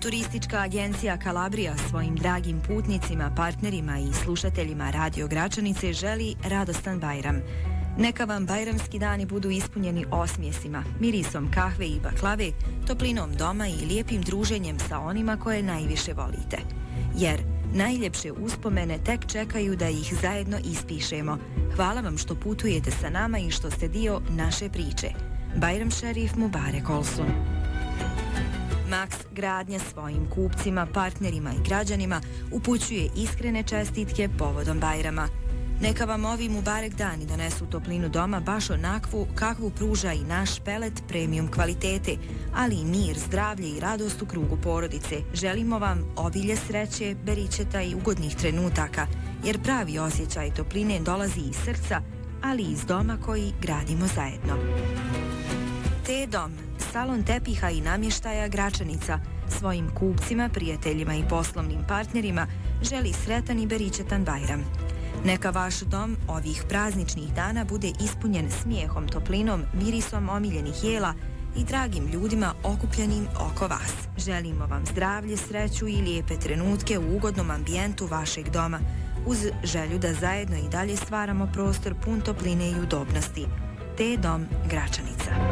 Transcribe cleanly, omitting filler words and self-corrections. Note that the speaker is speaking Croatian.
Turistička agencija Kalabrija svojim dragim putnicima, partnerima i slušateljima Radio Gračanice želi radostan Bajram. Neka vam bajramski dani budu ispunjeni osmjesima, mirisom kahve i baklave, toplinom doma i lijepim druženjem sa onima koje najviše volite. Jer najljepše uspomene tek čekaju da ih zajedno ispišemo. Hvala vam što putujete sa nama i što ste dio naše priče. Bajram Šerif Mubarek Olsun. Max Gradnja svojim kupcima, partnerima i građanima upućuje iskrene čestitke povodom Bajrama. Neka vam ovi Mubarek dani donesu toplinu doma baš onakvu kakvu pruža i naš pelet premium kvalitete, ali i mir, zdravlje i radost u krugu porodice. Želimo vam obilje sreće, beričeta i ugodnih trenutaka, jer pravi osjećaj topline dolazi iz srca, ali i iz doma koji gradimo zajedno. T-Dom, salon tepiha i namještaja Gračanica, svojim kupcima, prijateljima i poslovnim partnerima želi sretan i beričetan Bajram. Neka vaš dom ovih prazničnih dana bude ispunjen smijehom, toplinom, mirisom omiljenih jela i dragim ljudima okupljenim oko vas. Želimo vam zdravlje, sreću i lijepe trenutke u ugodnom ambijentu vašeg doma, uz želju da zajedno i dalje stvaramo prostor pun topline i udobnosti. T-Dom Gračanica.